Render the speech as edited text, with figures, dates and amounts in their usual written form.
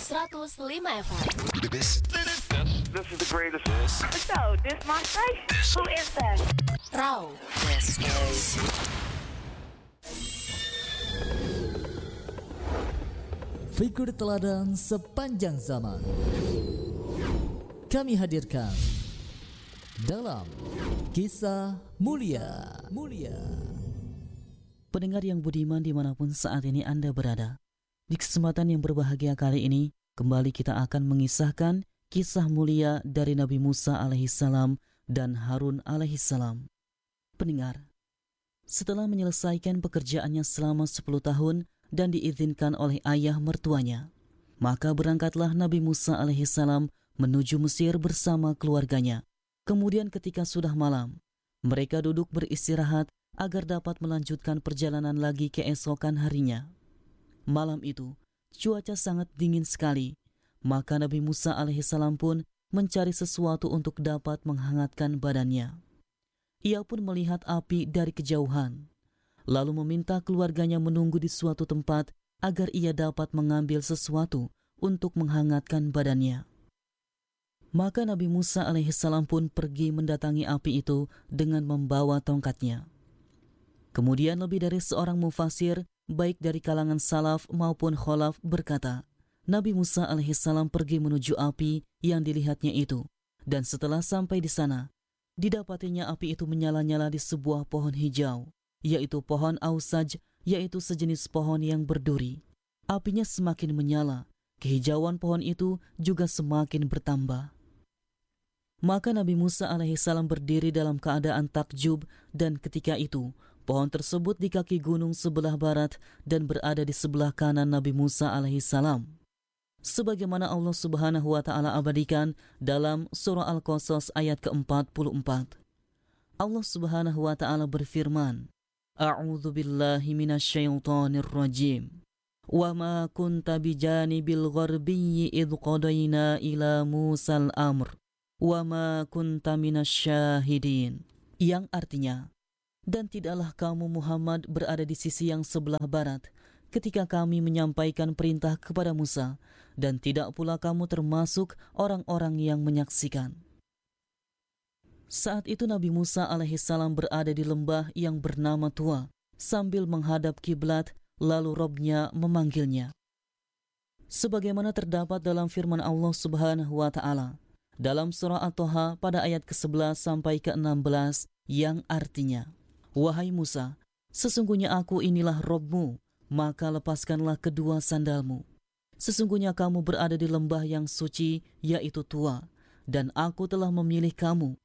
105 FM. This is the greatest. So, this my station? Who is that? Raw. This is Figur teladan sepanjang zaman kami hadirkan dalam Kisah Mulia. Pendengar yang budiman dimanapun saat ini Anda berada, di kesempatan yang berbahagia kali ini kembali kita akan mengisahkan kisah mulia dari Nabi Musa alaihissalam dan Harun alaihissalam. Pendengar, setelah menyelesaikan pekerjaannya selama 10 tahun dan diizinkan oleh ayah mertuanya, maka berangkatlah Nabi Musa alaihissalam menuju Mesir bersama keluarganya. Kemudian ketika sudah malam, mereka duduk beristirahat agar dapat melanjutkan perjalanan lagi keesokan harinya. Malam itu, cuaca sangat dingin sekali, maka Nabi Musa alaihissalam pun mencari sesuatu untuk dapat menghangatkan badannya. Ia pun melihat api dari kejauhan, lalu meminta keluarganya menunggu di suatu tempat agar ia dapat mengambil sesuatu untuk menghangatkan badannya. Maka Nabi Musa alaihissalam pun pergi mendatangi api itu dengan membawa tongkatnya. Kemudian lebih dari seorang mufasir, baik dari kalangan salaf maupun kholaf, berkata, Nabi Musa alaihissalam pergi menuju api yang dilihatnya itu, dan setelah sampai di sana, didapatinya api itu menyala-nyala di sebuah pohon hijau, yaitu pohon ausaj, yaitu sejenis pohon yang berduri. Apinya semakin menyala, kehijauan pohon itu juga semakin bertambah. Maka Nabi Musa alaihissalam berdiri dalam keadaan takjub, dan ketika itu pohon tersebut di kaki gunung sebelah barat dan berada di sebelah kanan Nabi Musa alaihissalam. Sebagaimana Allah subhanahu wa ta'ala abadikan dalam surah Al-Qasas ayat ke-44. Allah subhanahu wa ta'ala berfirman, A'udzu billahi minasyaitonir rajim. Wa ma kunta bijanibil gharbiyyi idh qadayna ila Musal amr. Wa ma kunta minasyahidin. Yang artinya, dan tidaklah kamu Muhammad berada di sisi yang sebelah barat ketika kami menyampaikan perintah kepada Musa, dan tidak pula kamu termasuk orang-orang yang menyaksikan. Saat itu Nabi Musa alaihissalam berada di lembah yang bernama Tua sambil menghadap kiblat, lalu Robnya memanggilnya. Sebagaimana terdapat dalam firman Allah subhanahu wa ta'ala dalam surah At-Toha pada ayat ke-11 sampai ke-16 yang artinya, Wahai Musa, sesungguhnya aku inilah Robmu, maka lepaskanlah kedua sandalmu. Sesungguhnya kamu berada di lembah yang suci, yaitu Tua, dan aku telah memilih kamu